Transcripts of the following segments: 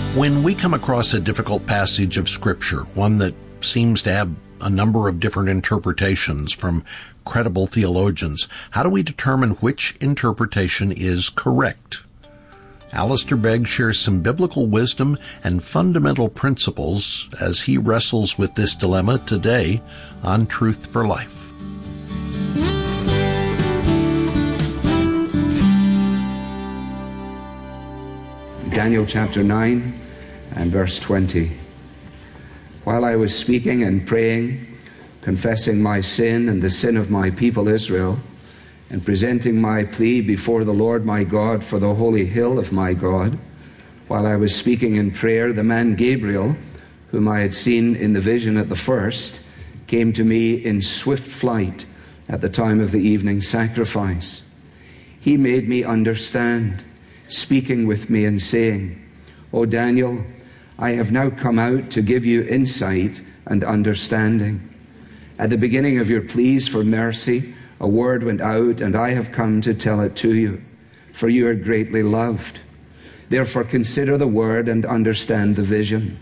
When we come across a difficult passage of Scripture, one that seems to have a number of different interpretations from credible theologians, how do we determine which interpretation is correct? Alistair Begg shares some biblical wisdom and fundamental principles as he wrestles with this dilemma today on Truth for Life. Daniel chapter 9 and verse 20. While I was speaking and praying, confessing my sin and the sin of my people Israel, and presenting my plea before the Lord my God for the holy hill of my God, while I was speaking in prayer, the man Gabriel, whom I had seen in the vision at the first, came to me in swift flight at the time of the evening sacrifice. He made me understand, speaking with me and saying, O Daniel, I have now come out to give you insight and understanding. At the beginning of your pleas for mercy, a word went out, and I have come to tell it to you, for you are greatly loved. Therefore consider the word and understand the vision.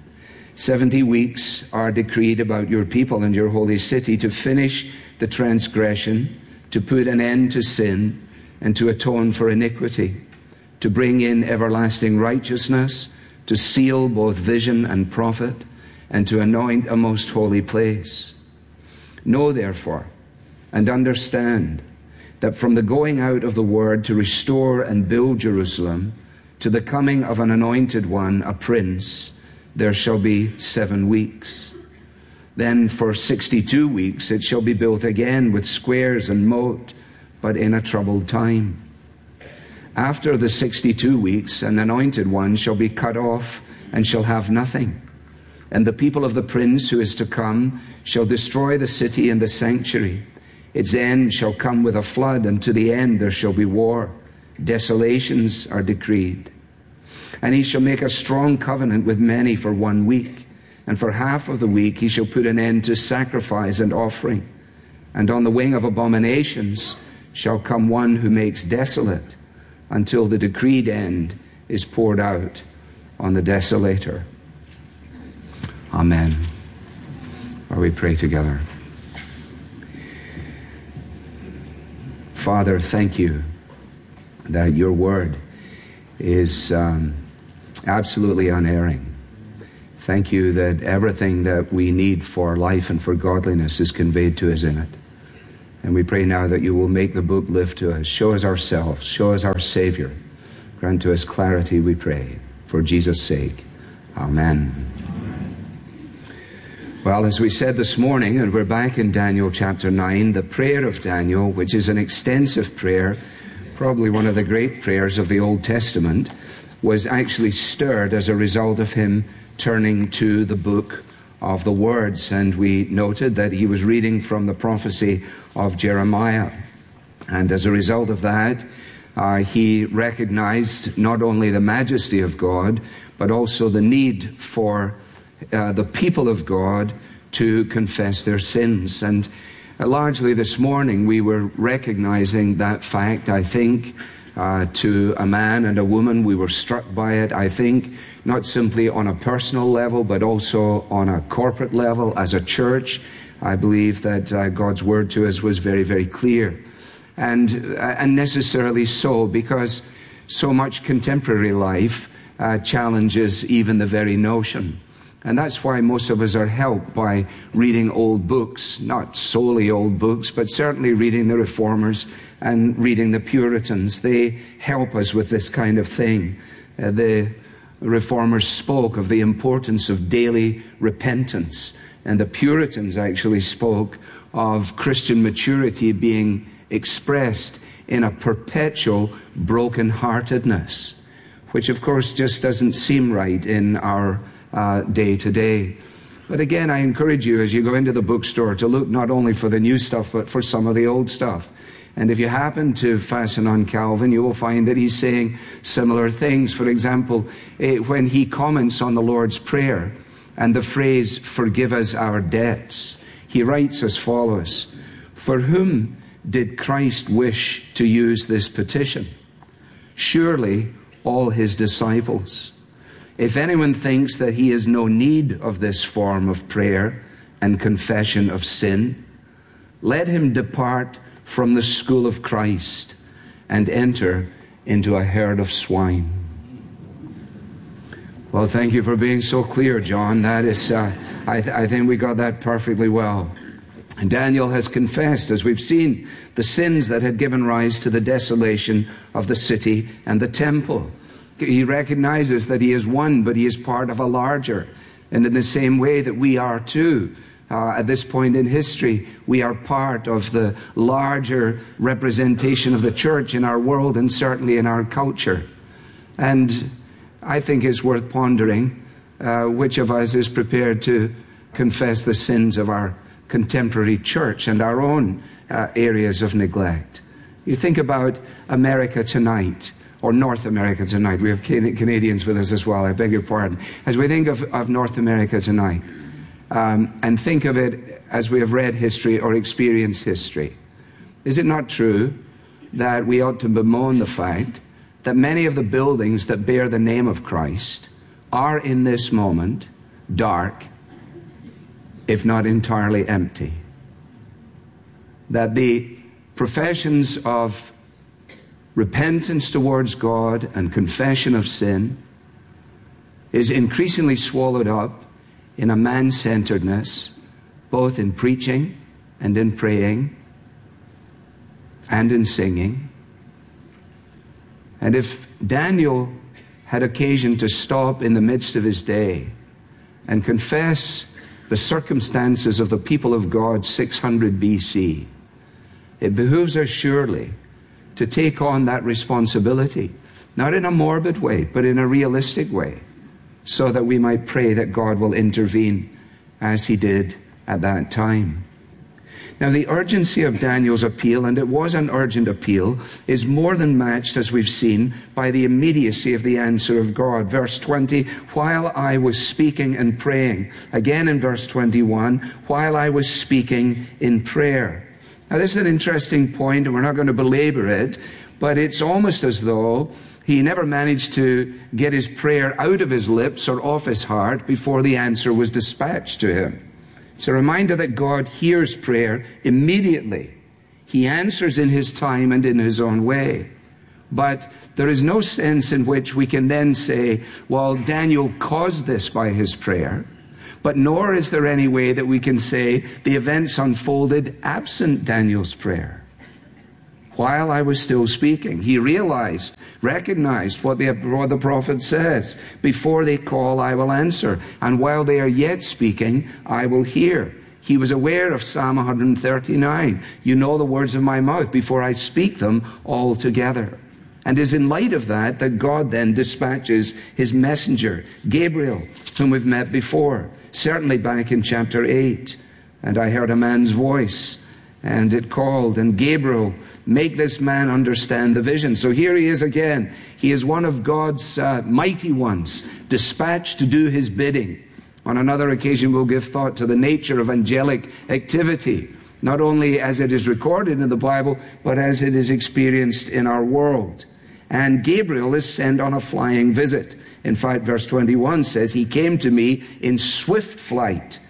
70 weeks are decreed about your people and your holy city to finish the transgression, to put an end to sin, and to atone for iniquity, to bring in everlasting righteousness, to seal both vision and prophet, and to anoint a most holy place. Know therefore, and understand, that from the going out of the word to restore and build Jerusalem, to the coming of an anointed one, a prince, there shall be 7 weeks. Then for 62 weeks it shall be built again with squares and moat, but in a troubled time. After the 62 weeks, an anointed one shall be cut off and shall have nothing. And the people of the prince who is to come shall destroy the city and the sanctuary. Its end shall come with a flood, and to the end there shall be war. Desolations are decreed. And he shall make a strong covenant with many for 1 week. And for half of the week he shall put an end to sacrifice and offering. And on the wing of abominations shall come one who makes desolate, until the decreed end is poured out on the desolator. Amen. While we pray together. Father, thank you that your word is absolutely unerring. Thank you that everything that we need for life and for godliness is conveyed to us in it. And we pray now that you will make the book live to us. Show us ourselves. Show us our Savior. Grant to us clarity, we pray. For Jesus' sake. Amen. Well, as we said this morning, and we're back in Daniel chapter 9, the prayer of Daniel, which is an extensive prayer, probably one of the great prayers of the Old Testament, was actually stirred as a result of him turning to the book of the words. And we noted that he was reading from the prophecy of Jeremiah. And as a result of that, he recognized not only the majesty of God, but also the need for the people of God to confess their sins. And largely this morning we were recognizing that fact. I think to a man and a woman, we were struck by it, I think, not simply on a personal level, but also on a corporate level as a church. I believe that God's word to us was very, very clear. And necessarily so, because so much contemporary life challenges even the very notion. And that's why most of us are helped by reading old books, not solely old books, but certainly reading the Reformers and reading the Puritans. They help us with this kind of thing. The Reformers spoke of the importance of daily repentance, and the Puritans actually spoke of Christian maturity being expressed in a perpetual brokenheartedness, which of course just doesn't seem right in our day to day. But again, I encourage you as you go into the bookstore to look not only for the new stuff, but for some of the old stuff. And if you happen to fasten on Calvin, you will find that he's saying similar things. For example, when he comments on the Lord's Prayer and the phrase, "Forgive us our debts," he writes as follows: "For whom did Christ wish to use this petition? Surely all his disciples. If anyone thinks that he has no need of this form of prayer and confession of sin, let him depart from the school of Christ and enter into a herd of swine. Well, thank you for being so clear, John. That is, I think we got that perfectly well. And Daniel has confessed, as we've seen, the sins that had given rise to the desolation of the city and the temple. He recognizes that he is one, but he is part of a larger. And in the same way that we are too, at this point in history, we are part of the larger representation of the church in our world and certainly in our culture. And I think it's worth pondering which of us is prepared to confess the sins of our contemporary church and our own areas of neglect. You think about America tonight, or North America tonight. We have Canadians with us as well, I beg your pardon. As we think of North America tonight, and think of it as we have read history or experienced history, is it not true that we ought to bemoan the fact that many of the buildings that bear the name of Christ are in this moment dark, if not entirely empty? That the professions of repentance towards God and confession of sin is increasingly swallowed up in a man-centeredness, both in preaching and in praying and in singing. And if Daniel had occasion to stop in the midst of his day and confess the circumstances of the people of God 600 BC, it behooves us surely to take on that responsibility, not in a morbid way, but in a realistic way, so that we might pray that God will intervene as he did at that time. Now, the urgency of Daniel's appeal, and it was an urgent appeal, is more than matched, as we've seen, by the immediacy of the answer of God. Verse 20, while I was speaking and praying. Again in verse 21, while I was speaking in prayer. Now, this is an interesting point, and we're not going to belabor it, but it's almost as though he never managed to get his prayer out of his lips or off his heart before the answer was dispatched to him. It's a reminder that God hears prayer immediately. He answers in his time and in his own way. But there is no sense in which we can then say, well, Daniel caused this by his prayer. But nor is there any way that we can say the events unfolded absent Daniel's prayer. While I was still speaking, he recognized what the prophet says. Before they call, I will answer. And while they are yet speaking, I will hear. He was aware of Psalm 139. You know the words of my mouth before I speak them all together. And it is in light of that that God then dispatches his messenger, Gabriel, whom we've met before, certainly back in chapter 8. And I heard a man's voice, and it called, and Gabriel, make this man understand the vision. So here he is again. He is one of God's mighty ones, dispatched to do his bidding. On another occasion, we'll give thought to the nature of angelic activity, not only as it is recorded in the Bible, but as it is experienced in our world. And Gabriel is sent on a flying visit. In fact, verse 21 says, he came to me in swift flight,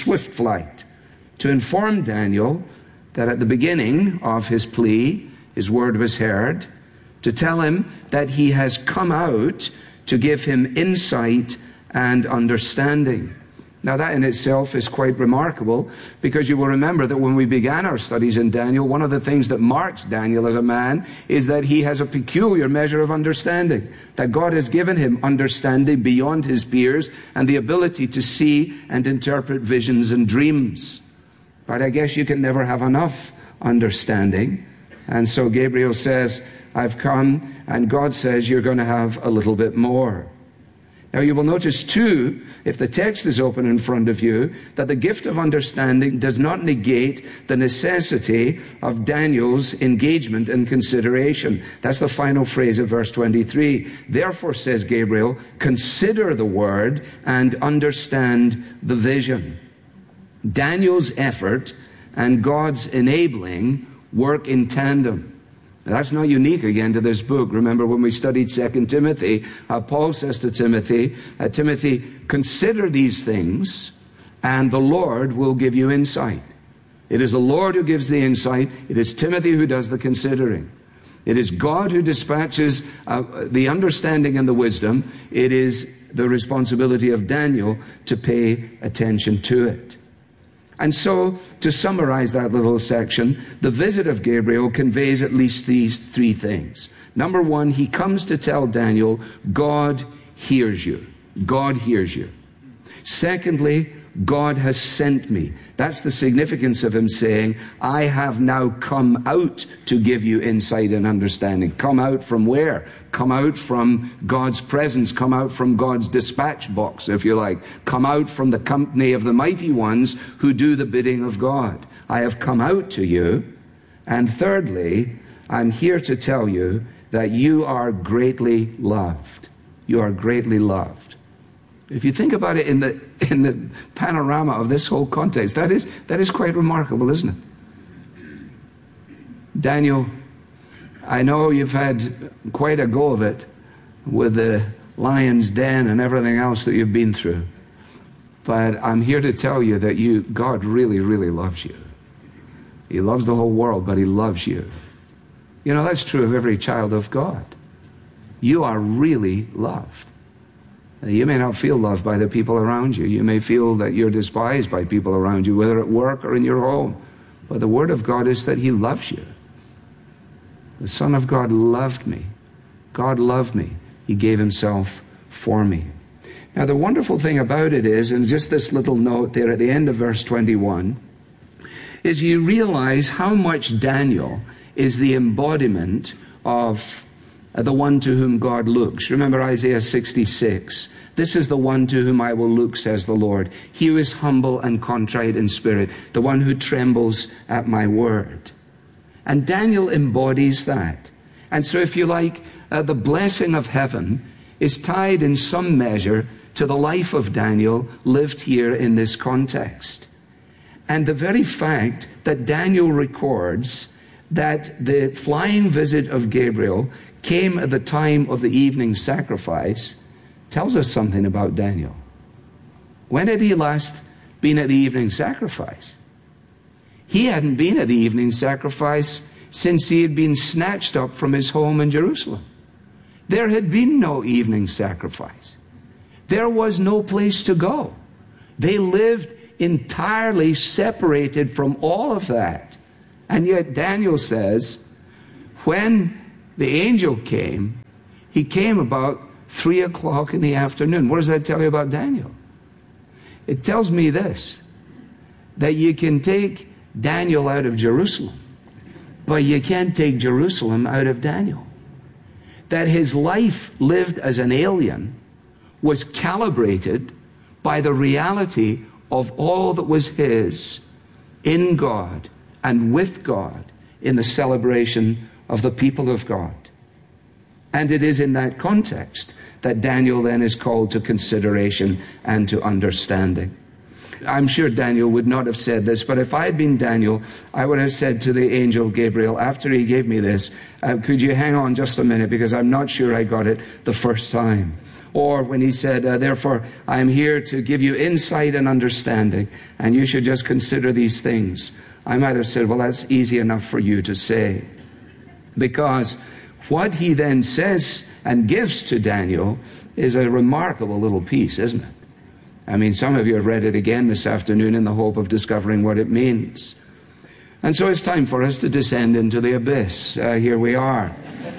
to inform Daniel that at the beginning of his plea, his word was heard, to tell him that he has come out to give him insight and understanding. Now that in itself is quite remarkable, because you will remember that when we began our studies in Daniel, one of the things that marks Daniel as a man is that he has a peculiar measure of understanding, that God has given him understanding beyond his peers and the ability to see and interpret visions and dreams. But I guess you can never have enough understanding. And so Gabriel says, I've come, and God says you're going to have a little bit more. Now you will notice too, if the text is open in front of you, that the gift of understanding does not negate the necessity of Daniel's engagement and consideration. That's the final phrase of verse 23. Therefore, says Gabriel, consider the word and understand the vision. Daniel's effort and God's enabling work in tandem. That's not unique again to this book. Remember when we studied 2 Timothy, Paul says to Timothy, Timothy, consider these things and the Lord will give you insight. It is the Lord who gives the insight. It is Timothy who does the considering. It is God who dispatches the understanding and the wisdom. It is the responsibility of Daniel to pay attention to it. And so, to summarize that little section, the visit of Gabriel conveys at least these three things. Number one, he comes to tell Daniel, God hears you. God hears you. Secondly, God has sent me. That's the significance of him saying, I have now come out to give you insight and understanding. Come out from where? Come out from God's presence. Come out from God's dispatch box, if you like. Come out from the company of the mighty ones who do the bidding of God. I have come out to you. And thirdly, I'm here to tell you that you are greatly loved. You are greatly loved. If you think about it in the panorama of this whole context, that is quite remarkable, isn't it? Daniel, I know you've had quite a go of it with the lion's den and everything else that you've been through. But I'm here to tell you that God really, really loves you. He loves the whole world, but he loves you. You know, that's true of every child of God. You are really loved. You may not feel loved by the people around you. You may feel that you're despised by people around you, whether at work or in your home. But the Word of God is that he loves you. The Son of God loved me. God loved me. He gave himself for me. Now, the wonderful thing about it is, and just this little note there at the end of verse 21, is you realize how much Daniel is the embodiment of the one to whom God looks. Remember Isaiah 66. This is the one to whom I will look, says the Lord. He who is humble and contrite in spirit, the one who trembles at my word. And Daniel embodies that. And so if you like, the blessing of heaven is tied in some measure to the life of Daniel lived here in this context. And the very fact that Daniel records that the flying visit of Gabriel came at the time of the evening sacrifice tells us something about Daniel. When had he last been at the evening sacrifice? He hadn't been at the evening sacrifice since he had been snatched up from his home in Jerusalem. There had been no evening sacrifice. There was no place to go. They lived entirely separated from all of that. And yet Daniel says, when the angel came, he came about 3 o'clock in the afternoon. What does that tell you about Daniel? It tells me this, that you can take Daniel out of Jerusalem, but you can't take Jerusalem out of Daniel. That his life lived as an alien was calibrated by the reality of all that was his in God and with God in the celebration of the people of God. And it is in that context that Daniel then is called to consideration and to understanding. I'm sure Daniel would not have said this, but if I had been Daniel, I would have said to the angel Gabriel, after he gave me this, could you hang on just a minute, because I'm not sure I got it the first time. Or when he said, therefore, I am here to give you insight and understanding, and you should just consider these things. I might have said, well, that's easy enough for you to say. Because what he then says and gives to Daniel is a remarkable little piece, isn't it? I mean, some of you have read it again this afternoon in the hope of discovering what it means. And so it's time for us to descend into the abyss. Here we are.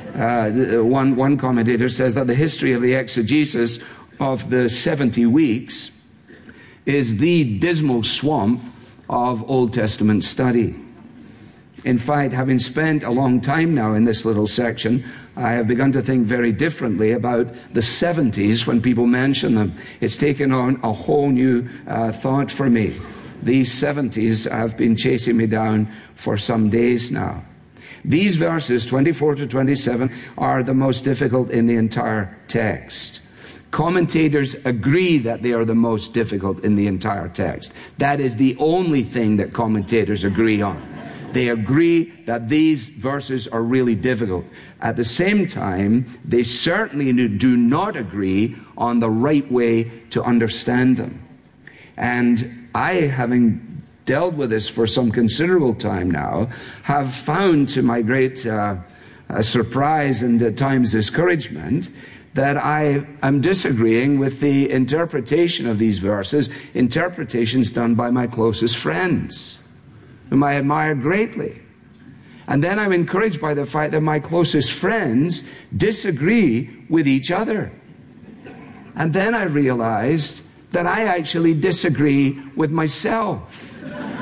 One commentator says that the history of the exegesis of the 70 weeks is the dismal swamp of Old Testament study. In fact, having spent a long time now in this little section, I have begun to think very differently about the 70s when people mention them. It's taken on a whole new thought for me. These 70s have been chasing me down for some days now. These verses, 24 to 27, are the most difficult in the entire text. Commentators agree that they are the most difficult in the entire text. That is the only thing that commentators agree on. They agree that these verses are really difficult. At the same time, they certainly do not agree on the right way to understand them. And I, having dealt with this for some considerable time now, have found, to my great surprise and at times discouragement, that I am disagreeing with the interpretation of these verses, interpretations done by my closest friends, whom I admire greatly. And then I'm encouraged by the fact that my closest friends disagree with each other. And then I realized that I actually disagree with myself.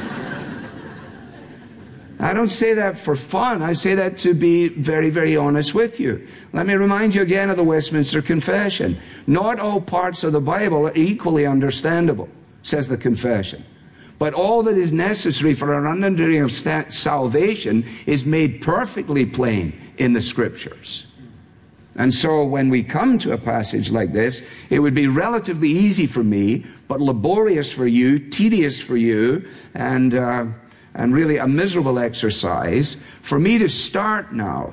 I don't say that for fun. I say that to be very, very honest with you. Let me remind you again of the Westminster Confession. Not all parts of the Bible are equally understandable, says the Confession. But all that is necessary for our understanding of salvation is made perfectly plain in the Scriptures. And so when we come to a passage like this, it would be relatively easy for me, but laborious for you, tedious for you, and really a miserable exercise for me to start now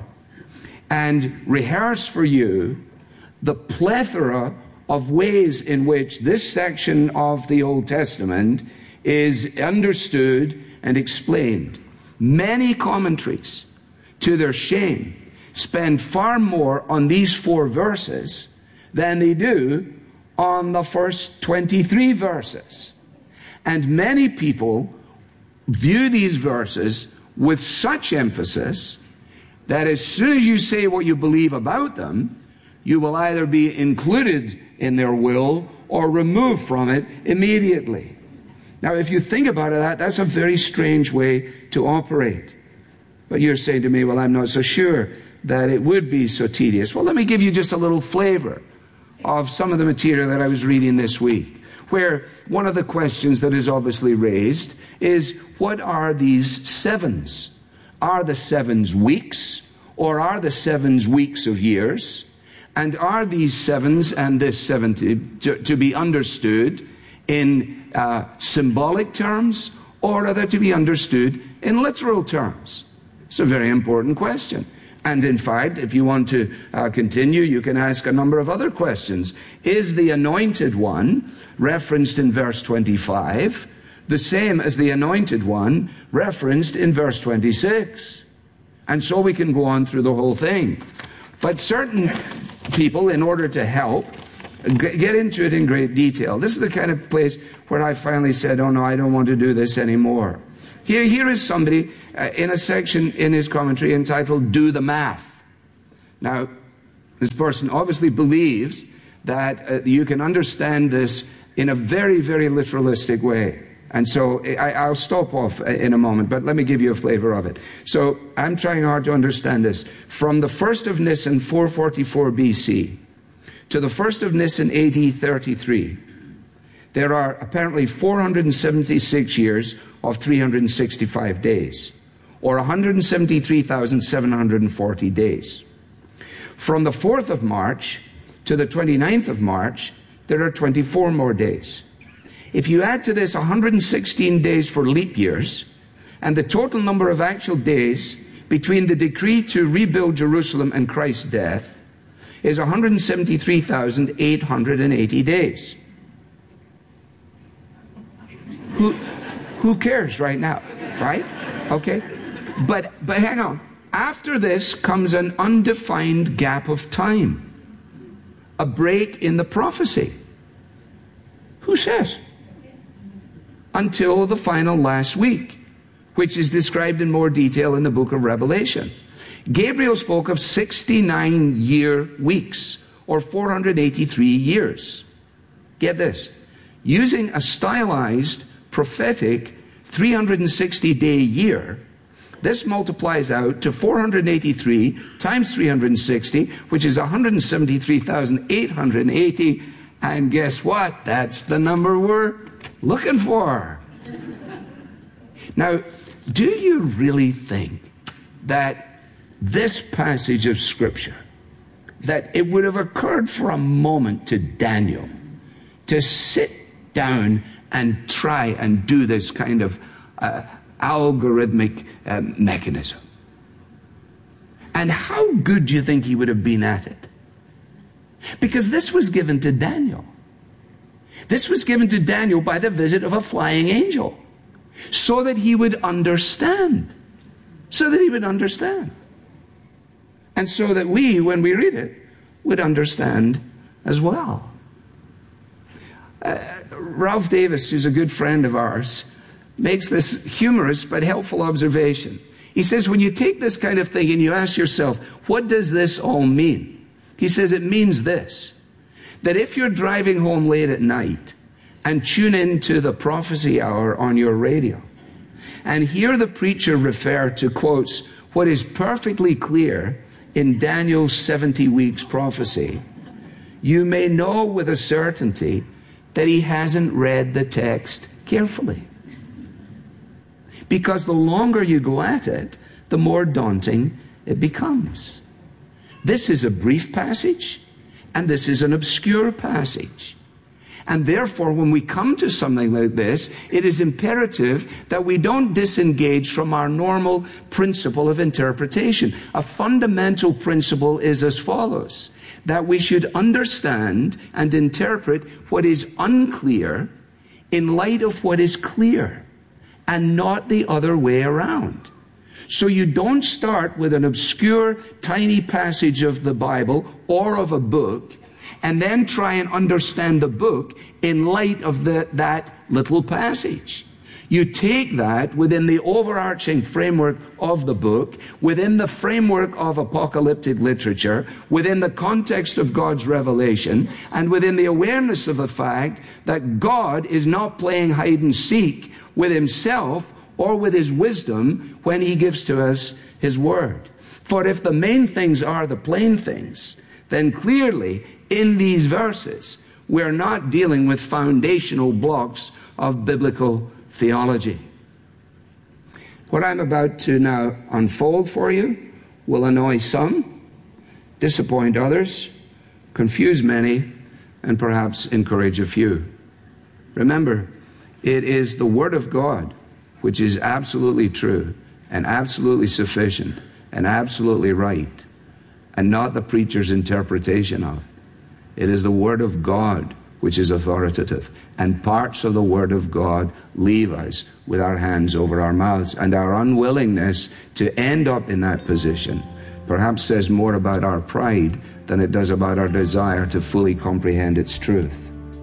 and rehearse for you the plethora of ways in which this section of the Old Testament is understood and explained. Many commentaries, to their shame, spend far more on these 4 verses than they do on the first 23 verses. And many people view these verses with such emphasis that as soon as you say what you believe about them, you will either be included in their will or removed from it immediately. Now, if you think about it, that's a very strange way to operate. But you're saying to me, well, I'm not so sure that it would be so tedious. Well, let me give you just a little flavor of some of the material that I was reading this week, where one of the questions that is obviously raised is, what are these sevens? Are the sevens weeks, or are the sevens weeks of years? And are these sevens and this 70 to be understood in symbolic terms, or are they to be understood in literal terms? It's a very important question. And in fact, if you want to continue, you can ask a number of other questions. Is the anointed one referenced in verse 25 the same as the anointed one referenced in verse 26? And so we can go on through the whole thing. But certain people, in order to help, get into it in great detail. This is the kind of place where I finally said, oh no, I don't want to do this anymore. Here is somebody in a section in his commentary entitled, Do the Math. Now, this person obviously believes that you can understand this in a very, very literalistic way. And so I'll stop off in a moment, but let me give you a flavor of it. So I'm trying hard to understand this. From the 1st of Nisan, 444 BC, to the 1st of Nisan, AD 33, there are apparently 476 years of 365 days, or 173,740 days. From the 4th of March to the 29th of March, there are 24 more days. If you add to this 116 days for leap years, and the total number of actual days between the decree to rebuild Jerusalem and Christ's death is 173,880 days. Who cares right now, right? Okay. But hang on. After this comes an undefined gap of time, a break in the prophecy. Who says? Until the final last week, which is described in more detail in the book of Revelation. Gabriel spoke of 69-year weeks, or 483 years. Get this. Using a stylized, prophetic 360-day year, this multiplies out to 483 times 360, which is 173,880. And guess what? That's the number we're looking for. Now, do you really think that this passage of Scripture, that it would have occurred for a moment to Daniel to sit down and try and do this kind of algorithmic mechanism. And how good do you think he would have been at it? Because this was given to Daniel. This was given to Daniel by the visit of a flying angel, so that he would understand. So that he would understand. And so that we, when we read it, would understand as well. Ralph Davis, who's a good friend of ours, makes this humorous but helpful observation. He says, when you take this kind of thing and you ask yourself, what does this all mean? He says, it means this, that if you're driving home late at night and tune into the prophecy hour on your radio and hear the preacher refer to, quotes, what is perfectly clear in Daniel's 70 weeks prophecy, you may know with a certainty that he hasn't read the text carefully. Because the longer you go at it, the more daunting it becomes. This is a brief passage, and this is an obscure passage. And therefore, when we come to something like this, it is imperative that we don't disengage from our normal principle of interpretation. A fundamental principle is as follows, that we should understand and interpret what is unclear in light of what is clear, and not the other way around. So you don't start with an obscure, tiny passage of the Bible or of a book, and then try and understand the book in light of that little passage. You take that within the overarching framework of the book, within the framework of apocalyptic literature, within the context of God's revelation, and within the awareness of the fact that God is not playing hide and seek with himself or with his wisdom when he gives to us his word. For if the main things are the plain things, then clearly in these verses we're not dealing with foundational blocks of biblical theology. What I'm about to now unfold for you will annoy some, disappoint others, confuse many, and perhaps encourage a few. Remember, it is the Word of God which is absolutely true and absolutely sufficient and absolutely right, and not the preacher's interpretation of it. It is the Word of God which is authoritative, and parts of the Word of God leave us with our hands over our mouths, and our unwillingness to end up in that position perhaps says more about our pride than it does about our desire to fully comprehend its truth.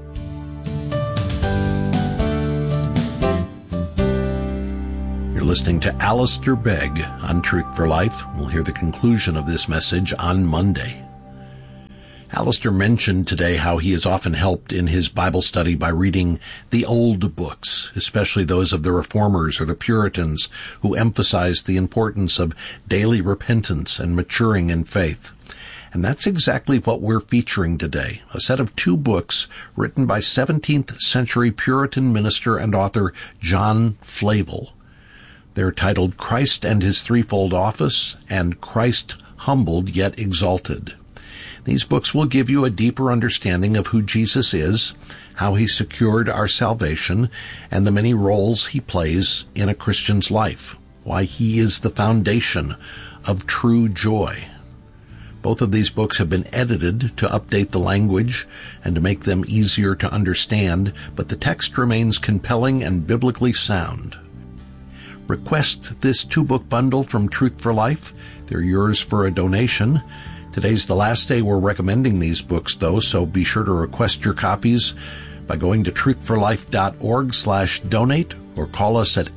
You're listening to Alistair Begg on Truth for Life. We'll hear the conclusion of this message on Monday. Alistair mentioned today how he is often helped in his Bible study by reading the old books, especially those of the Reformers or the Puritans, who emphasized the importance of daily repentance and maturing in faith. And that's exactly what we're featuring today, a set of 2 books written by 17th century Puritan minister and author John Flavel. They're titled Christ and His Threefold Office and Christ Humbled Yet Exalted. These books will give you a deeper understanding of who Jesus is, how he secured our salvation, and the many roles he plays in a Christian's life, why he is the foundation of true joy. Both of these books have been edited to update the language and to make them easier to understand, but the text remains compelling and biblically sound. Request this 2-book bundle from Truth for Life. They're yours for a donation. Today's the last day we're recommending these books, though, so be sure to request your copies by going to truthforlife.org/donate or call us at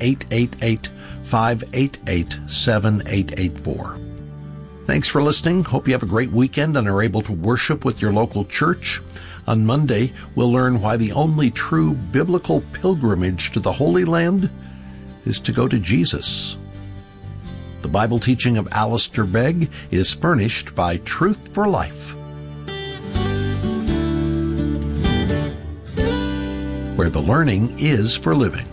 888-588-7884. Thanks for listening. Hope you have a great weekend and are able to worship with your local church. On Monday, we'll learn why the only true biblical pilgrimage to the Holy Land is to go to Jesus. The Bible teaching of Alistair Begg is furnished by Truth for Life, where the learning is for living.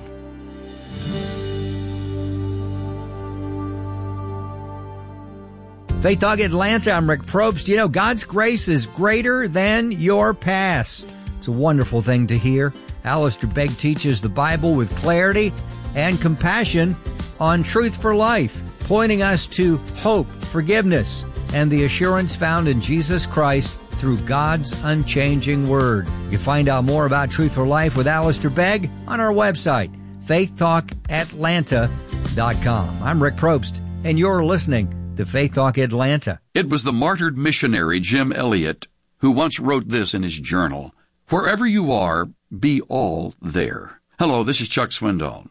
Faith Talk Atlanta, I'm Rick Probst. You know, God's grace is greater than your past. It's a wonderful thing to hear. Alistair Begg teaches the Bible with clarity and compassion. on Truth for Life, pointing us to hope, forgiveness, and the assurance found in Jesus Christ through God's unchanging Word. You can find out more about Truth for Life with Alistair Begg on our website, faithtalkatlanta.com. I'm Rick Probst, and you're listening to Faith Talk Atlanta. It was the martyred missionary Jim Elliot who once wrote this in his journal: "Wherever you are, be all there." Hello, this is Chuck Swindoll.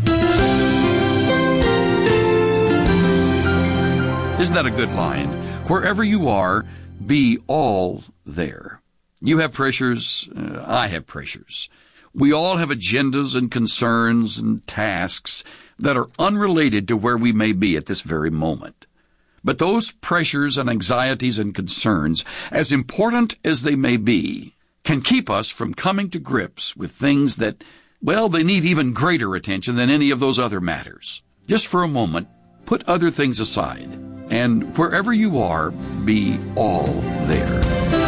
Isn't that a good line? Wherever you are, be all there. You have pressures. I have pressures. We all have agendas and concerns and tasks that are unrelated to where we may be at this very moment. But those pressures and anxieties and concerns, as important as they may be, can keep us from coming to grips with things that, well, they need even greater attention than any of those other matters. Just for a moment, put other things aside, and wherever you are, be all there.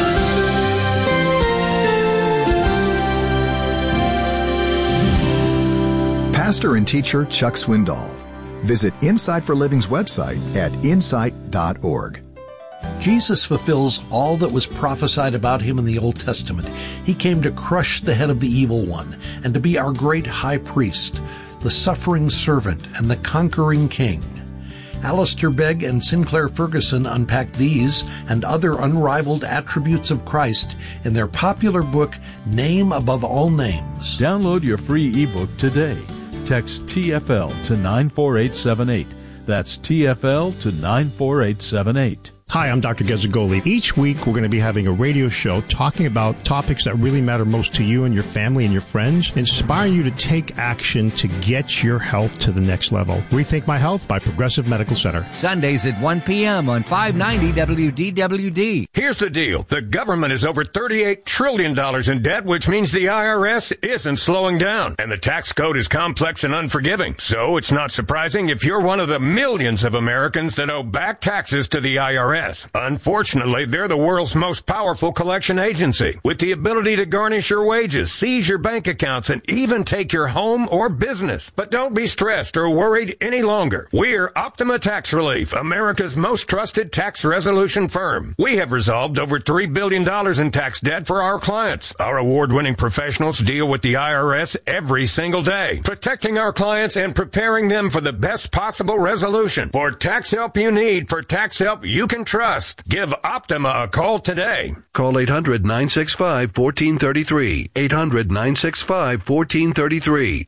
Pastor and teacher Chuck Swindoll. Visit Insight for Living's website at insight.org. Jesus fulfills all that was prophesied about him in the Old Testament. He came to crush the head of the evil one and to be our great high priest, the suffering servant and the conquering king. Alistair Begg and Sinclair Ferguson unpack these and other unrivaled attributes of Christ in their popular book, Name Above All Names. Download your free ebook today. Text TFL to 94878. That's TFL to 94878. Hi, I'm Dr. Gezzagoli. Each week, we're going to be having a radio show talking about topics that really matter most to you and your family and your friends, inspiring you to take action to get your health to the next level. Rethink My Health by Progressive Medical Center. Sundays at 1 p.m. on 590 WDWD. Here's the deal. The government is over $38 trillion in debt, which means the IRS isn't slowing down. And the tax code is complex and unforgiving. So it's not surprising if you're one of the millions of Americans that owe back taxes to the IRS. Unfortunately, they're the world's most powerful collection agency, with the ability to garnish your wages, seize your bank accounts, and even take your home or business. But don't be stressed or worried any longer. We're Optima Tax Relief, America's most trusted tax resolution firm. We have resolved over $3 billion in tax debt for our clients. Our award-winning professionals deal with the IRS every single day, protecting our clients and preparing them for the best possible resolution. For tax help you need, for tax help you can trust. Give Optima a call today. Call 800-965-1433. 800-965-1433.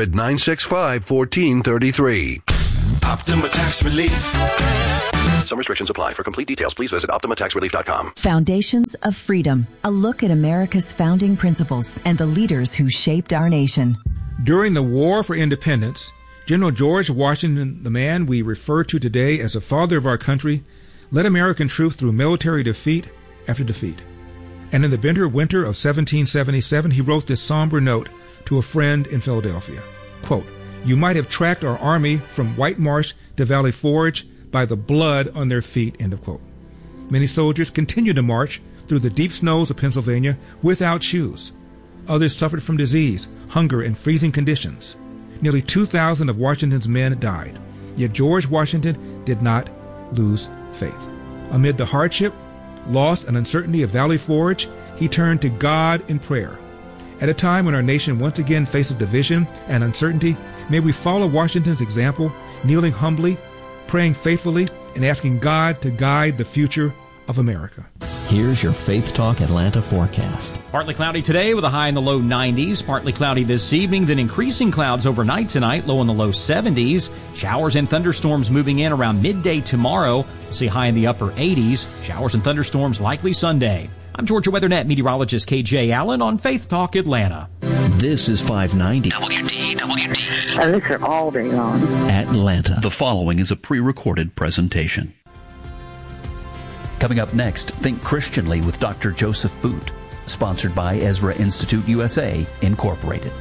800-965-1433. Optima Tax Relief. Some restrictions apply. For complete details, please visit OptimaTaxRelief.com. Foundations of Freedom. A look at America's founding principles and the leaders who shaped our nation. During the War for Independence, General George Washington, the man we refer to today as the father of our country, led American troops through military defeat after defeat. And in the bitter winter of 1777, he wrote this somber note to a friend in Philadelphia. Quote, "You might have tracked our army from White Marsh to Valley Forge by the blood on their feet," end of quote. Many soldiers continued to march through the deep snows of Pennsylvania without shoes. Others suffered from disease, hunger, and freezing conditions. Nearly 2,000 of Washington's men died. Yet George Washington did not lose faith. Amid the hardship, loss, and uncertainty of Valley Forge, he turned to God in prayer. At a time when our nation once again faces division and uncertainty, may we follow Washington's example, kneeling humbly, praying faithfully, and asking God to guide the future of America. Here's your Faith Talk Atlanta forecast. Partly cloudy today with a high in the low 90s. Partly cloudy this evening, then increasing clouds overnight tonight, low in the low 70s. Showers and thunderstorms moving in around midday tomorrow. We'll see high in the upper 80s. Showers and thunderstorms likely Sunday. I'm Georgia WeatherNet meteorologist KJ Allen on Faith Talk Atlanta. This is 590 WDWD. I listen all day long. Atlanta. The following is a pre-recorded presentation. Coming up next, Think Christianly with Dr. Joseph Boot, sponsored by Ezra Institute USA, Incorporated.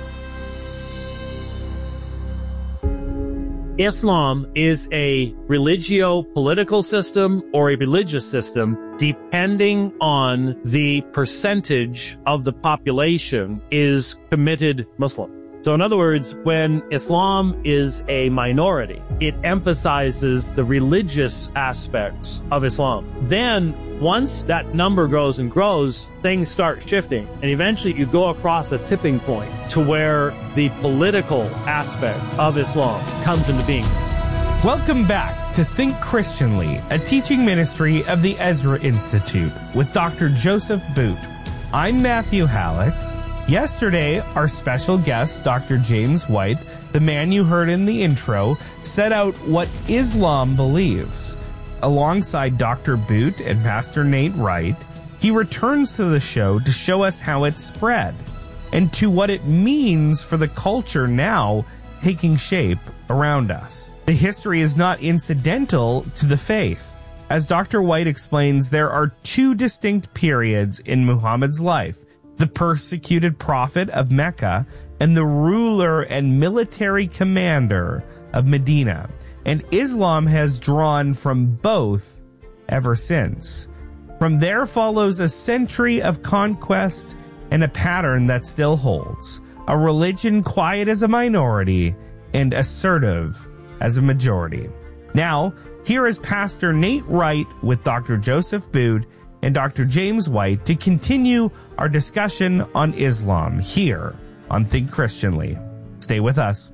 Islam is a religio-political system or a religious system depending on the percentage of the population is committed Muslim. So in other words, when Islam is a minority, it emphasizes the religious aspects of Islam. Then once that number grows and grows, things start shifting. And eventually you go across a tipping point to where the political aspect of Islam comes into being. Welcome back to Think Christianly, a teaching ministry of the Ezra Institute with Dr. Joseph Boot. I'm Matthew Halleck. Yesterday, our special guest, Dr. James White, the man you heard in the intro, set out what Islam believes. Alongside Dr. Boot and Pastor Nate Wright, he returns to the show to show us how it spread and to what it means for the culture now taking shape around us. The history is not incidental to the faith. As Dr. White explains, there are two distinct periods in Muhammad's life: the persecuted prophet of Mecca and the ruler and military commander of Medina. And Islam has drawn from both ever since. From there follows a century of conquest and a pattern that still holds. A religion quiet as a minority and assertive as a majority. Now, here is Pastor Nate Wright with Dr. Joseph Boot and Dr. James White to continue our discussion on Islam here on Think Christianly. Stay with us.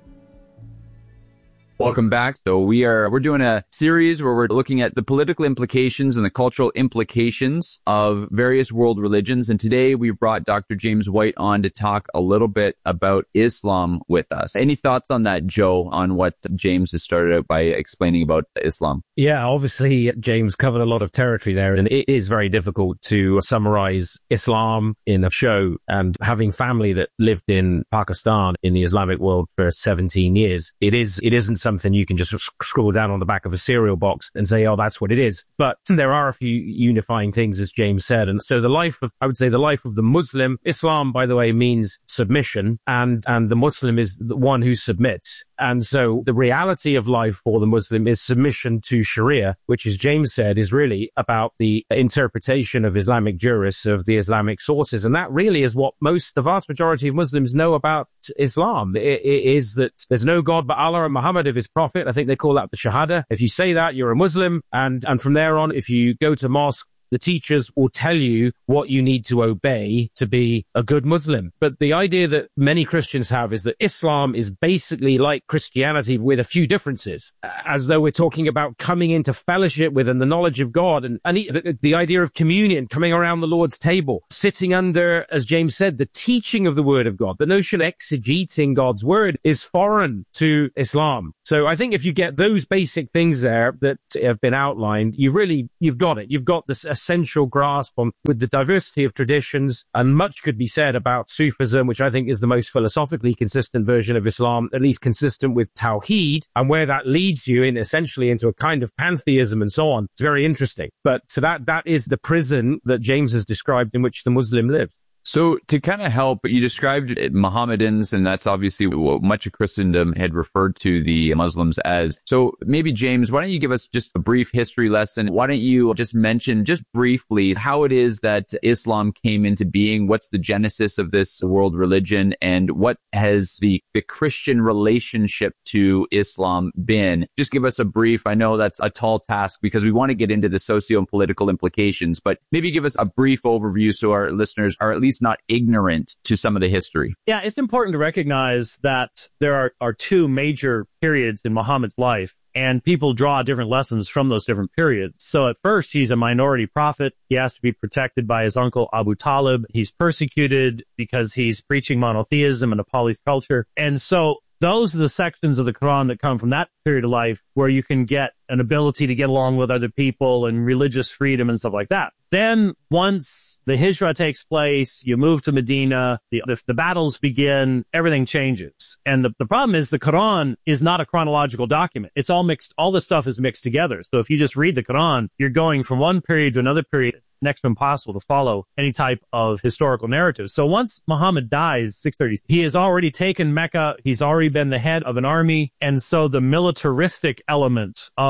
Welcome back. So we're doing a series where we're looking at the political implications and the cultural implications of various world religions. And today we brought Dr. James White on to talk a little bit about Islam with us. Any thoughts on that, Joe, on what James has started out by explaining about Islam? Yeah, obviously James covered a lot of territory there, and it is very difficult to summarize Islam in a show. And having family that lived in Pakistan in the Islamic world for 17 years, it isn't something you can just scroll down on the back of a cereal box and say, oh, that's what it is. But there are a few unifying things, as James said. And so the life of the Muslim, Islam, by the way, means submission, and the Muslim is the one who submits. And so the reality of life for the Muslim is submission to Sharia, which, as James said, is really about the interpretation of Islamic jurists, of the Islamic sources. And that really is what the vast majority of Muslims know about Islam. It is that there's no God but Allah, and Muhammad is his prophet. I think they call that the Shahada. If you say that, you're a Muslim. And from there on, if you go to mosque, the teachers will tell you what you need to obey to be a good Muslim. But the idea that many Christians have is that Islam is basically like Christianity with a few differences, as though we're talking about coming into fellowship with and the knowledge of God, and the idea of communion, coming around the Lord's table, sitting under, as James said, the teaching of the Word of God. The notion of exegeting God's Word is foreign to Islam. So I think if you get those basic things there that have been outlined, you've got it. You've got this essential grasp on with the diversity of traditions, and much could be said about Sufism, which I think is the most philosophically consistent version of Islam, at least consistent with Tawheed, and where that leads you essentially into a kind of pantheism and so on. It's very interesting. But so that is the prison that James has described in which the Muslim lives. So to kind of help, you described Mohammedans, and that's obviously what much of Christendom had referred to the Muslims as. So maybe, James, why don't you give us just a brief history lesson? Why don't you just mention just briefly how it is that Islam came into being? What's the genesis of this world religion, and what has the Christian relationship to Islam been? Just give us a brief. I know that's a tall task because we want to get into the socio and political implications, but maybe give us a brief overview so our listeners are at least not ignorant to some of the history. Yeah, it's important to recognize that there are two major periods in Muhammad's life, and people draw different lessons from those different periods. So at first, he's a minority prophet. He has to be protected by his uncle Abu Talib. He's persecuted because he's preaching monotheism and a polytheist culture. And so those are the sections of the Quran that come from that period of life where you can get an ability to get along with other people and religious freedom and stuff like that. Then once the Hijrah takes place, you move to Medina, the battles begin, everything changes. And the problem is the Quran is not a chronological document. It's all mixed. All this stuff is mixed together. So if you just read the Quran, you're going from one period to another period, next to impossible to follow any type of historical narrative. So once Muhammad dies, 630, he has already taken Mecca. He's already been the head of an army. And so the militaristic element of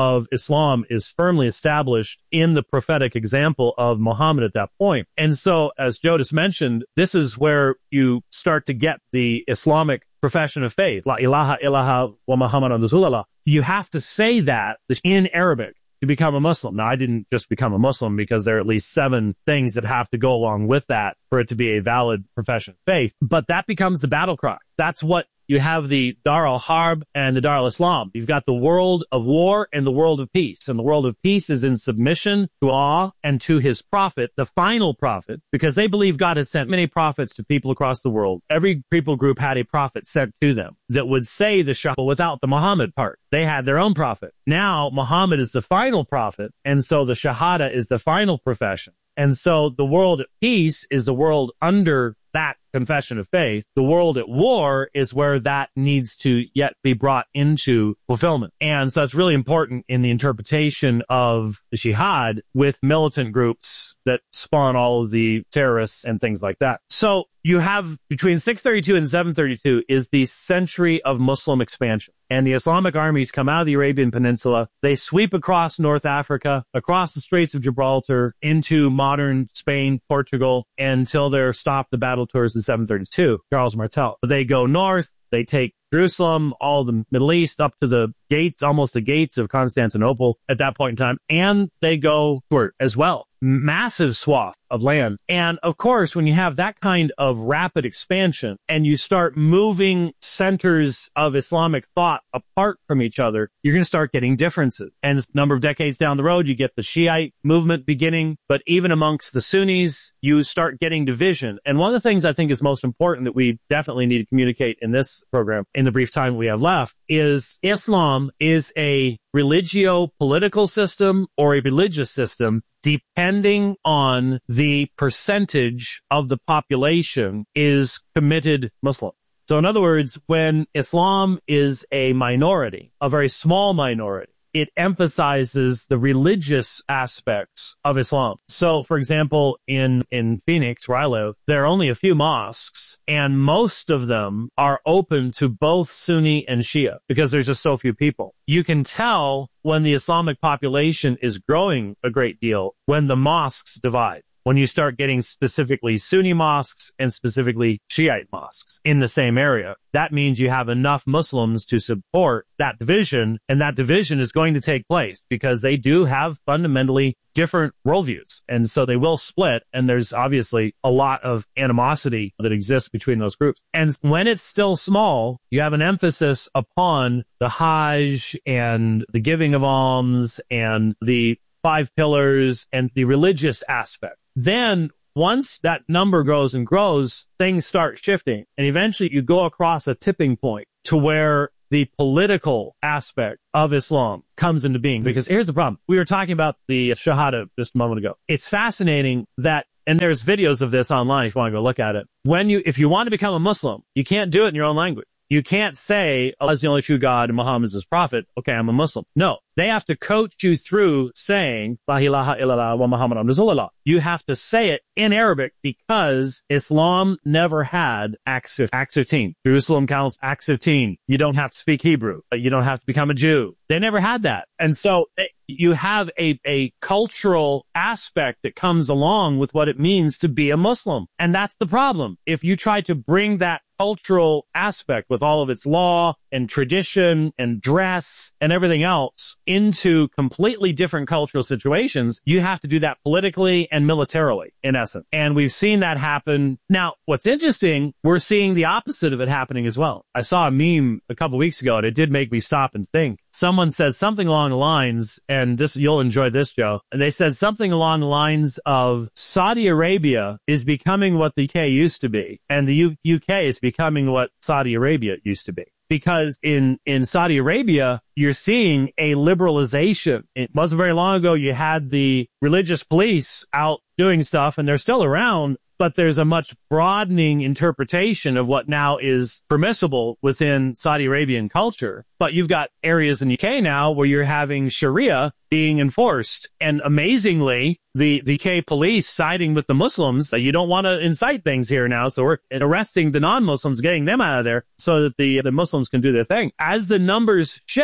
of Islam is firmly established in the prophetic example of Muhammad at that point. And so, as Joe just mentioned, this is where you start to get the Islamic profession of faith. La ilaha illallah wa Muhammadan Rasulullah. You have to say that in Arabic to become a Muslim. Now, I didn't just become a Muslim because there are at least 7 things that have to go along with that for it to be a valid profession of faith. But that becomes the battle cry. That's what you have, the Dar al-Harb and the Dar al-Islam. You've got the world of war and the world of peace. And the world of peace is in submission to Allah and to his prophet, the final prophet, because they believe God has sent many prophets to people across the world. Every people group had a prophet sent to them that would say the Shahada without the Muhammad part. They had their own prophet. Now, Muhammad is the final prophet, and so the Shahada is the final profession. And so the world at peace is the world under that confession of faith. The world at war is where that needs to yet be brought into fulfillment. And so it's really important in the interpretation of the jihad with militant groups that spawn all of the terrorists and things like that. So you have between 632 and 732 is the century of Muslim expansion. And the Islamic armies come out of the Arabian Peninsula. They sweep across North Africa, across the Straits of Gibraltar, into modern Spain, Portugal, until they're stopped the battle tours in 732, Charles Martel. They go north. They take Jerusalem, all the Middle East, up to the gates, almost the gates of Constantinople at that point in time. And they go north as well. Massive swath of land. And of course, when you have that kind of rapid expansion and you start moving centers of Islamic thought apart from each other, you're going to start getting differences. And a number of decades down the road, you get the Shiite movement beginning. But even amongst the Sunnis, you start getting division. And one of the things I think is most important that we definitely need to communicate in this program, in the brief time we have left, is Islam is a religio-political system or a religious system depending on the percentage of the population is committed Muslim. So in other words, when Islam is a minority, a very small minority, it emphasizes the religious aspects of Islam. So, for example, in Phoenix, where I live, there are only a few mosques, and most of them are open to both Sunni and Shia because there's just so few people. You can tell when the Islamic population is growing a great deal when the mosques divide. When you start getting specifically Sunni mosques and specifically Shiite mosques in the same area, that means you have enough Muslims to support that division, and that division is going to take place because they do have fundamentally different worldviews. And so they will split, and there's obviously a lot of animosity that exists between those groups. And when it's still small, you have an emphasis upon the Hajj and the giving of alms and the 5 pillars and the religious aspect. Then once that number grows and grows, things start shifting. And eventually you go across a tipping point to where the political aspect of Islam comes into being. Because here's the problem. We were talking about the Shahada just a moment ago. It's fascinating that, and there's videos of this online if you want to go look at it. If you want to become a Muslim, you can't do it in your own language. You can't say, Allah is the only true God and Muhammad is his prophet. Okay, I'm a Muslim. No, they have to coach you through saying, La ilaha illallah wa Muhammadan Rasulullah. You have to say it in Arabic because Islam never had Acts 15. Jerusalem counts Acts 15. You don't have to speak Hebrew. You don't have to become a Jew. They never had that. And so you have a cultural aspect that comes along with what it means to be a Muslim. And that's the problem. If you try to bring that cultural aspect with all of its law and tradition and dress and everything else into completely different cultural situations, you have to do that politically and militarily, in essence. And we've seen that happen. Now, what's interesting, we're seeing the opposite of it happening as well. I saw a meme a couple weeks ago, and it did make me stop and think. Someone says something along the lines, and this, you'll enjoy this, Joe. And they said something along the lines of Saudi Arabia is becoming what the UK used to be, and the UK is becoming what Saudi Arabia used to be. Because in Saudi Arabia, you're seeing a liberalization. It wasn't very long ago you had the religious police out doing stuff, and they're still around, but there's a much broadening interpretation of what now is permissible within Saudi Arabian culture. But you've got areas in UK now where you're having Sharia being enforced. And amazingly, the UK police siding with the Muslims, you don't want to incite things here now, so we're arresting the non-Muslims, getting them out of there so that the Muslims can do their thing. As the numbers shift,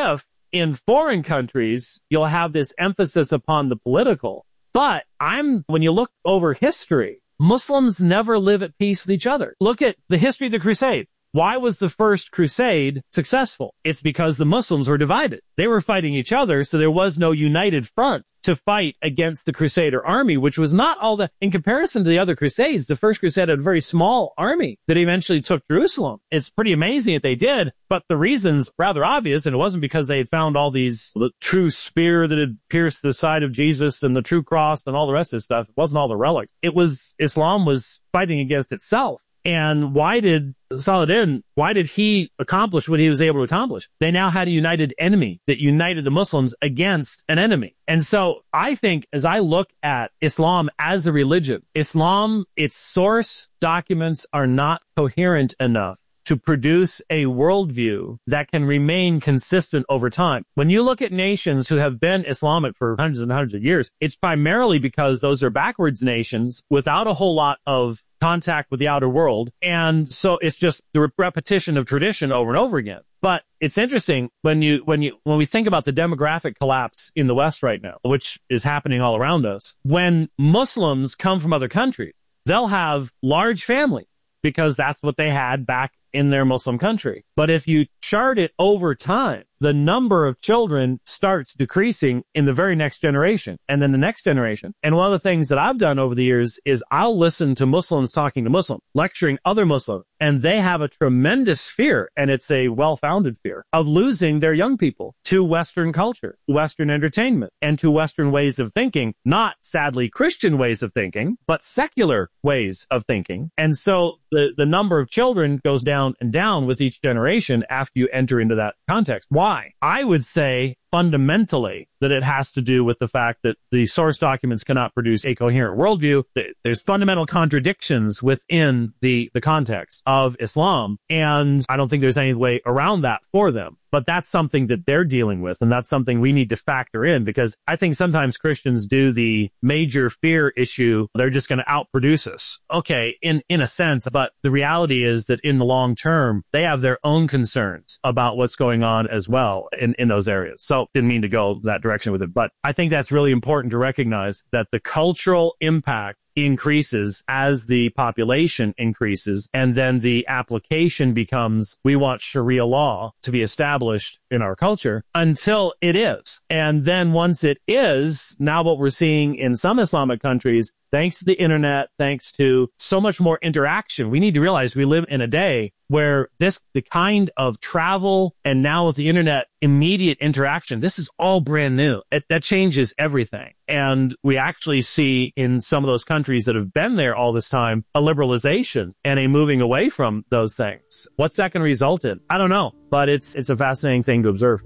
in foreign countries, you'll have this emphasis upon the political. But when you look over history, Muslims never live at peace with each other. Look at the history of the Crusades. Why was the first crusade successful? It's because the Muslims were divided. They were fighting each other, so there was no united front to fight against the Crusader army, which was not all that, in comparison to the other crusades, the first crusade had a very small army that eventually took Jerusalem. It's pretty amazing that they did, but the reason's rather obvious, and it wasn't because they had found all the true spear that had pierced the side of Jesus and the true cross and all the rest of this stuff. It wasn't all the relics. Islam was fighting against itself. And why did Saladin he accomplish what he was able to accomplish? They now had a united enemy that united the Muslims against an enemy. And so I think as I look at Islam as a religion, Islam, its source documents are not coherent enough to produce a worldview that can remain consistent over time. When you look at nations who have been Islamic for hundreds and hundreds of years, it's primarily because those are backwards nations without a whole lot of contact with the outer world. And so it's just the repetition of tradition over and over again. But it's interesting when we think about the demographic collapse in the West right now, which is happening all around us. When Muslims come from other countries, they'll have large families because that's what they had back in their Muslim country. But if you chart it over time, the number of children starts decreasing in the very next generation and then the next generation. And one of the things that I've done over the years is I'll listen to Muslims talking to Muslims, lecturing other Muslims, and they have a tremendous fear, and it's a well-founded fear, of losing their young people to Western culture, Western entertainment, and to Western ways of thinking, not sadly Christian ways of thinking, but secular ways of thinking. And so the number of children goes down and down with each generation after you enter into that context. Why? I would say fundamentally that it has to do with the fact that the source documents cannot produce a coherent worldview. There's fundamental contradictions within the context of Islam, and I don't think there's any way around that for them. But that's something that they're dealing with, and that's something we need to factor in, because I think sometimes Christians do the major fear issue. They're just going to outproduce us. Okay, in a sense, but the reality is that in the long term, they have their own concerns about what's going on as well in those areas. So didn't mean to go that direction with it, but I think that's really important to recognize that the cultural impact increases as the population increases, and then the application becomes, we want Sharia law to be established in our culture until it is. And then once it is, now what we're seeing in some Islamic countries, thanks to the internet, thanks to so much more interaction, we need to realize we live in a day where the kind of travel and now with the internet, immediate interaction, this is all brand new. That changes everything. And we actually see in some of those countries that have been there all this time, a liberalization and a moving away from those things. What's that going to result in? I don't know, but it's a fascinating thing to observe.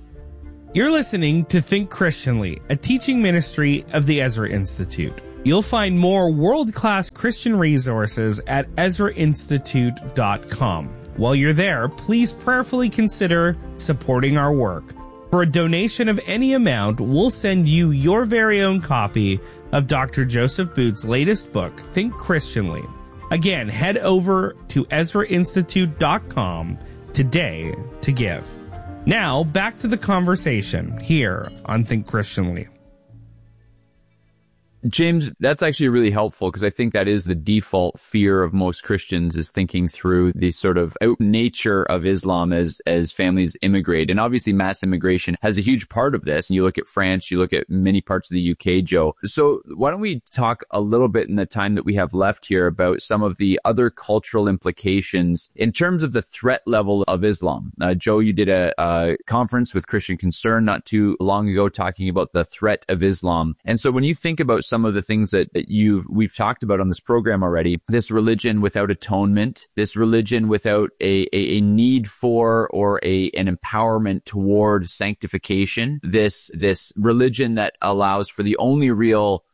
You're listening to Think Christianly, a teaching ministry of the Ezra Institute. You'll find more world-class Christian resources at EzraInstitute.com. While you're there, please prayerfully consider supporting our work. For a donation of any amount, we'll send you your very own copy of Dr. Joseph Boot's latest book, Think Christianly. Again, head over to EzraInstitute.com today to give. Now, back to the conversation here on Think Christianly. James, that's actually really helpful, because I think that is the default fear of most Christians, is thinking through the sort of out nature of Islam as families immigrate. And obviously mass immigration has a huge part of this. You look at France, you look at many parts of the UK, Joe. So why don't we talk a little bit in the time that we have left here about some of the other cultural implications in terms of the threat level of Islam. Joe, you did a conference with Christian Concern not too long ago talking about the threat of Islam. And so when you think about some of the things that we've talked about on this program already, this religion without atonement, this religion without a need for or an empowerment toward sanctification, this religion that allows for the only real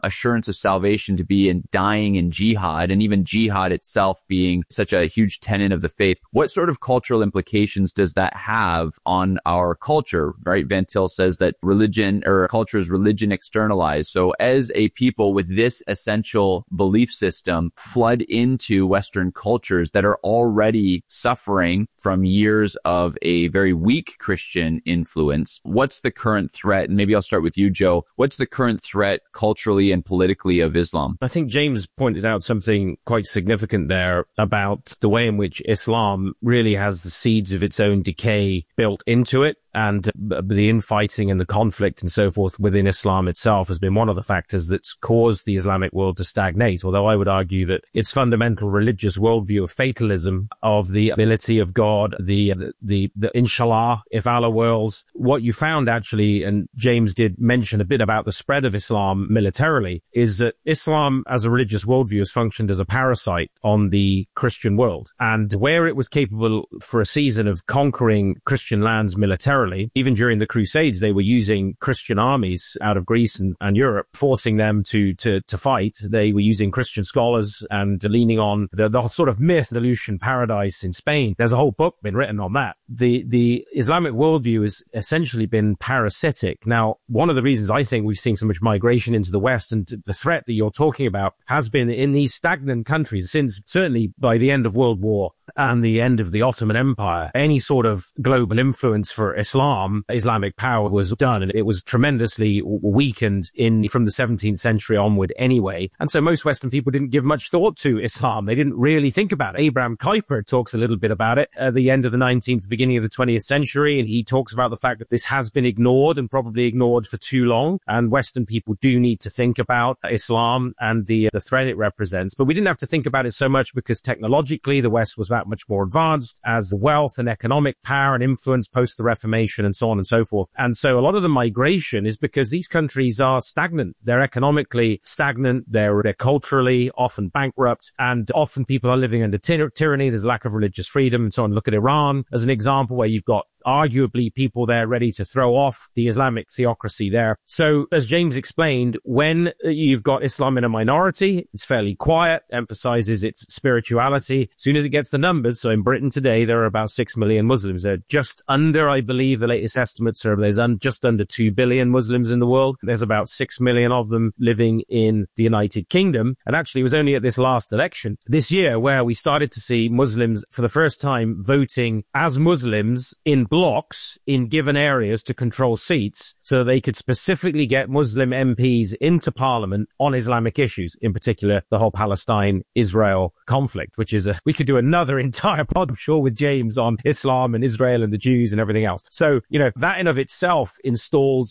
assurance of salvation to be in dying in jihad, and even jihad itself being such a huge tenet of the faith. What sort of cultural implications does that have on our culture? Right? Van Til says that religion or culture is religion externalized. So as a people with this essential belief system flood into Western cultures that are already suffering from years of a very weak Christian influence, what's the current threat? And maybe I'll start with you, Joe. What's the current threat culturally and politically of Islam? I think James pointed out something quite significant there about the way in which Islam really has the seeds of its own decay built into it. And the infighting and the conflict and so forth within Islam itself has been one of the factors that's caused the Islamic world to stagnate. Although I would argue that its fundamental religious worldview of fatalism, of the ability of God, the inshallah, if Allah wills, what you found actually, and James did mention a bit about the spread of Islam militarily, is that Islam as a religious worldview has functioned as a parasite on the Christian world. And where it was capable for a season of conquering Christian lands militarily, even during the Crusades, they were using Christian armies out of Greece and Europe, forcing them to fight. They were using Christian scholars and leaning on the sort of myth, the Lucian paradise in Spain. There's a whole book been written on that. The Islamic worldview has essentially been parasitic. Now, one of the reasons I think we've seen so much migration into the West and the threat that you're talking about has been in these stagnant countries since certainly by the end of World War and the end of the Ottoman Empire. Any sort of global influence for Islamic power was done, and it was tremendously weakened from the 17th century onward anyway. And so most Western people didn't give much thought to Islam. They didn't really think about it. Abraham Kuyper talks a little bit about it at the end of the 19th, beginning of the 20th century, and he talks about the fact that this has been ignored and probably ignored for too long, and Western people do need to think about Islam and the threat it represents. But we didn't have to think about it so much because technologically the West was that much more advanced as wealth and economic power and influence post the Reformation and so on and so forth. And so a lot of the migration is because these countries are stagnant. They're economically stagnant. They're culturally often bankrupt, and often people are living under tyranny. There's a lack of religious freedom and so on. Look at Iran as an example where you've got arguably people there ready to throw off the Islamic theocracy there. So as James explained, when you've got Islam in a minority, it's fairly quiet, emphasizes its spirituality. As soon as it gets the numbers, so in Britain today, there are about 6 million Muslims. They're just under, I believe, the latest estimates are there's just under 2 billion Muslims in the world. There's about 6 million of them living in the United Kingdom. And actually, it was only at this last election this year where we started to see Muslims for the first time voting as Muslims in blocks in given areas to control seats so they could specifically get Muslim MPs into parliament on Islamic issues, in particular the whole Palestine-Israel conflict, which is we could do another entire pod, I'm sure, with James on Islam and Israel and the Jews and everything else. So, that in of itself installed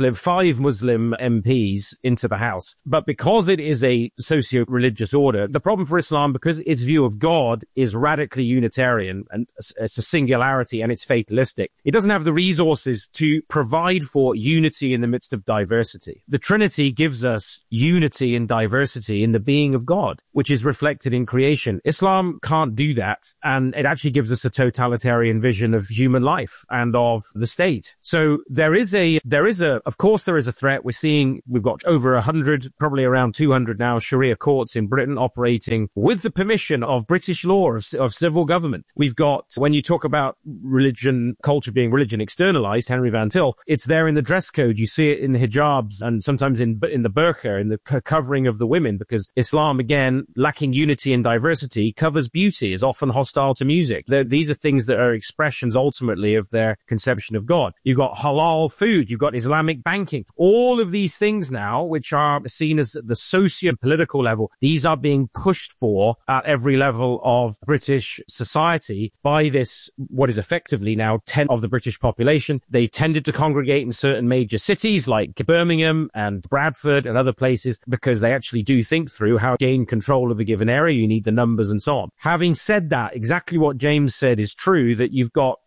5 Muslim MPs into the House. But because it is a socio-religious order, the problem for Islam, because its view of God is radically Unitarian and it's a singularity and it's fatalistic, it doesn't have the resources to provide for unity in the midst of diversity. The Trinity gives us unity and diversity in the being of God, which is reflected in creation. Islam can't do that, and it actually gives us a totalitarian vision of human life and of the state. So of course there is a threat. We've got over 100, probably around 200 now, Sharia courts in Britain operating with the permission of British law of civil government. We've got, when you talk about culture being religion externalized, Henry Van Til, it's there in the dress code. You see it in the hijabs and sometimes in the burqa, in the covering of the women, because Islam, again, lacking unity and diversity, covers beauty, is often hostile to music. These are things that are expressions ultimately of their conception of God. You've got halal food, you've got Islamic banking. All of these things now, which are seen as the socio-political level, these are being pushed for at every level of British society by this, what is effectively now 10 of the British population. They tended to congregate in certain major cities like Birmingham and Bradford and other places because they actually do think through how to gain control of a given area. You need the numbers and so on. Having said that, exactly what James said is true, that you've got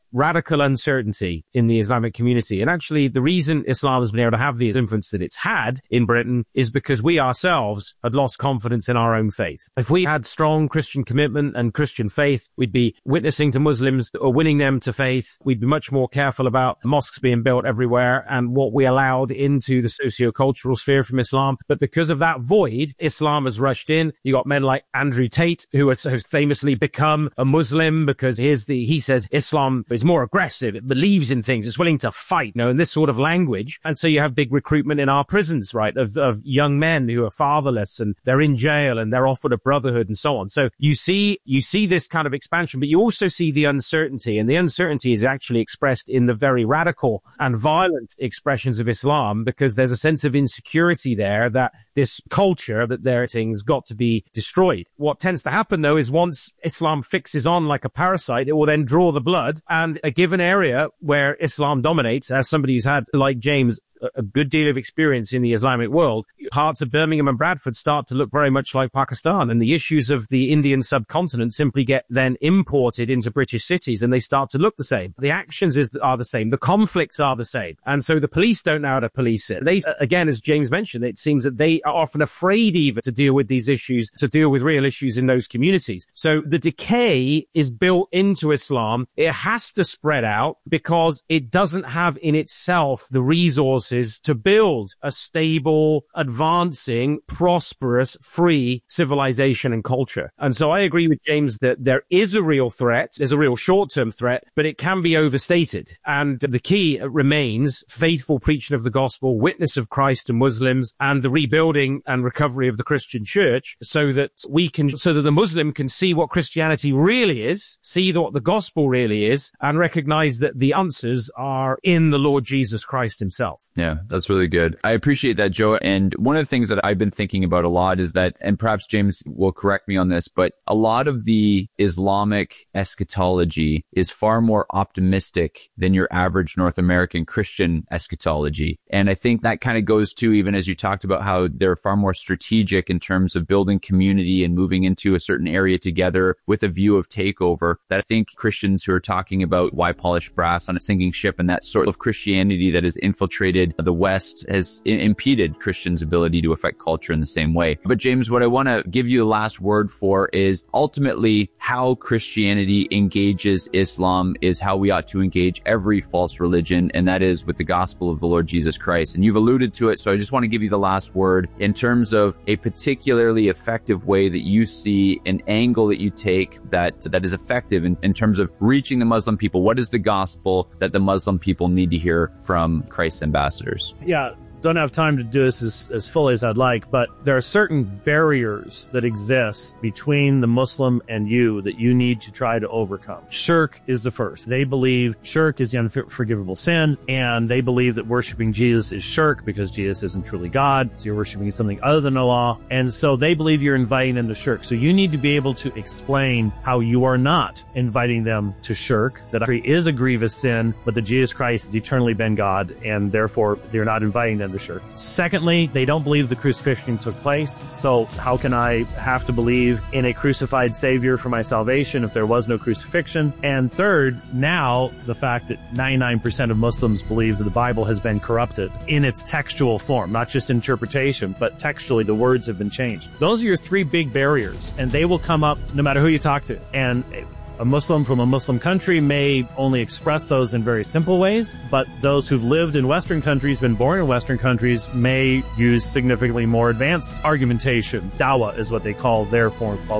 radical uncertainty in the Islamic community. And actually, the reason Islam has been able to have the influence that it's had in Britain is because we ourselves had lost confidence in our own faith. If we had strong Christian commitment and Christian faith, we'd be witnessing to Muslims or winning them to faith. We'd be much more careful about mosques being built everywhere and what we allowed into the socio-cultural sphere from Islam. But because of that void, Islam has rushed in. You got men like Andrew Tate, who has famously become a Muslim because he says Islam is more aggressive. It believes in things. It's willing to fight, and this sort of language. And so you have big recruitment in our prisons, right, of young men who are fatherless and they're in jail and they're offered a brotherhood and so on. So you see this kind of expansion, but you also see the uncertainty, and the uncertainty is actually expressed in the very radical and violent expressions of Islam, because there's a sense of insecurity there that this culture that their things got to be destroyed. What tends to happen though is once Islam fixes on like a parasite, it will then draw the blood, and a given area where Islam dominates, as somebody who's had, like James, a good deal of experience in the Islamic world, parts of Birmingham and Bradford start to look very much like Pakistan, and the issues of the Indian subcontinent simply get then imported into British cities, and they start to look the same. The actions are the same. The conflicts are the same. And so the police don't know how to police it. They, again, as James mentioned, it seems that they are often afraid even to deal with these issues, to deal with real issues in those communities. So the decay is built into Islam. It has to spread out because it doesn't have in itself the resources to build a stable, advancing, prosperous, free civilization and culture. And so I agree with James that there is a real threat. There's a real short-term threat, but it can be overstated. And the key remains faithful preaching of the gospel, witness of Christ to Muslims, and the rebuilding and recovery of the Christian church, so that the Muslim can see what Christianity really is, see what the gospel really is, and recognize that the answers are in the Lord Jesus Christ himself. Yeah, that's really good. I appreciate that, Joe. And one of the things that I've been thinking about a lot is that, and perhaps James will correct me on this, but a lot of the Islamic eschatology is far more optimistic than your average North American Christian eschatology. And I think that kind of goes to, even as you talked about how they're far more strategic in terms of building community and moving into a certain area together with a view of takeover, that I think Christians who are talking about why polish brass on a sinking ship and that sort of Christianity that has infiltrated the West has impeded Christians' ability to affect culture in the same way. But James, what I want to give you the last word for is ultimately how Christianity engages Islam is how we ought to engage every false religion, and that is with the gospel of the Lord Jesus Christ. And you've alluded to it, so I just want to give you the last word in terms of a particularly effective way that you see, an angle that you take that is effective in terms of reaching the Muslim people. What is the gospel that the Muslim people need to hear from Christ's ambassadors? Yeah. Don't have time to do this as fully as I'd like, but there are certain barriers that exist between the Muslim and you that you need to try to overcome. Shirk is the first. They believe shirk is the unforgivable sin, and they believe that worshiping Jesus is shirk because Jesus isn't truly God, so you're worshiping something other than Allah, and so they believe you're inviting them to shirk. So you need to be able to explain how you are not inviting them to shirk, that it is a grievous sin, but that Jesus Christ has eternally been God, and therefore you're not inviting them to shirk. Secondly, they don't believe the crucifixion took place. So how can I have to believe in a crucified Savior for my salvation if there was no crucifixion? And third, now the fact that 99% of Muslims believe that the Bible has been corrupted in its textual form, not just interpretation, but textually the words have been changed. Those are your three big barriers, and they will come up no matter who you talk to. And a Muslim from a Muslim country may only express those in very simple ways, but those who've lived in Western countries, been born in Western countries, may use significantly more advanced argumentation. Dawah is what they call their form.